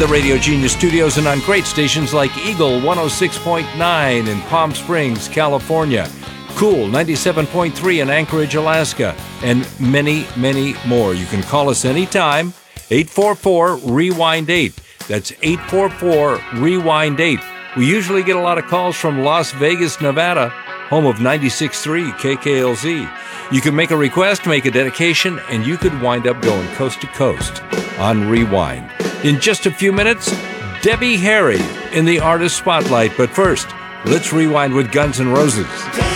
the Radio Genius studios and on great stations like Eagle 106.9 in Palm Springs, California, Cool 97.3 in Anchorage, Alaska, and many, many more. You can call us anytime, 844-REWIND-8. That's 844-REWIND-8. We usually get a lot of calls from Las Vegas, Nevada, home of 96.3 KKLZ. You can make a request, make a dedication, and you could wind up going coast to coast on Rewind. In just a few minutes, Debbie Harry in the Artist Spotlight. But first, let's rewind with Guns N' Roses.